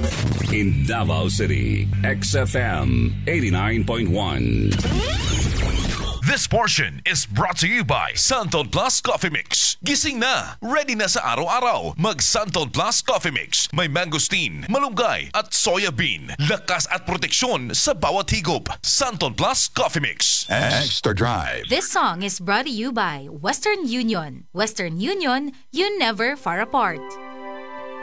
In Davao City, XFM 89.1. This portion is brought to you by Santon Plus Coffee Mix. Gising na, ready na sa araw-araw. Mag Santon Plus Coffee Mix. May mangosteen, malunggay at soya bean. Lakas at proteksyon sa bawat higop. Santon Plus Coffee Mix. Extra Drive. This song is brought to you by Western Union. Western Union, you never far apart.